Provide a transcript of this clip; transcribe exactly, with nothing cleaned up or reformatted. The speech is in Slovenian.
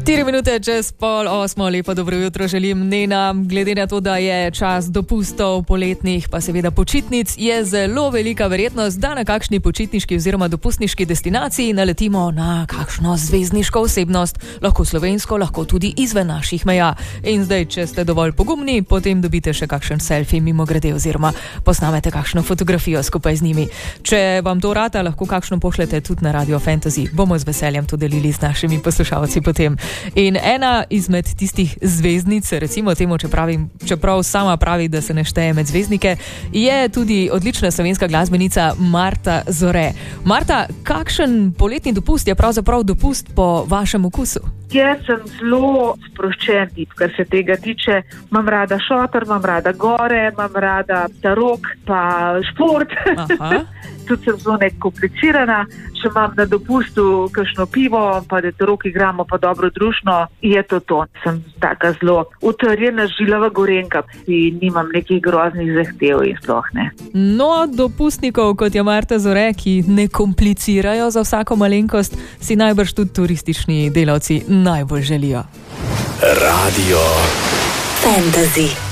Štiri minute čez pol osmo, lepo dobro jutro želim. Nena, glede na to, da je čas dopustov poletnih, pa seveda počitnic, je zelo velika verjetnost, da na kakšni počitniški oziroma dopustniški destinaciji naletimo na kakšno zvezdniško osebnost, lahko slovensko, lahko tudi izven naših meja. In zdaj, če ste dovolj pogumni, potem dobite še kakšen selfie mimo grede oziroma posnamete kakšno fotografijo skupaj z njimi. Če vam to rata, lahko kakšno pošljete tudi na Radio Fantasy. Bomo z veseljem to delili z našimi poslušalci potem. In ena izmed tistih zvezdnic, recimo temu, če pravim, čeprav sama pravi, da se ne šteje med zvezdnike, je tudi odlična slovenska glasbenica Marta Zore. Marta, kakšen poletni dopust je pravzaprav dopust po vašem okusu? Jaz sem zelo sproščen tip, kar se tega tiče. Imam rada šotor, imam rada gore, imam rada tarok, pa šport. Aha. Tudi sem zelo nekomplicirana. Če imam na dopustu kakšno pivo, pa da tarok igramo pa dobro družno, je to to. Sem taka zelo utrjena žilava Gorenjka in nimam nekih groznih zahtev in sploh ne. No, dopustnikov, kot je Marta Zore, ki ne komplicirajo za vsako malenkost, si najbrž tudi turistični delavci najbolj želijo. Radio Fantasy.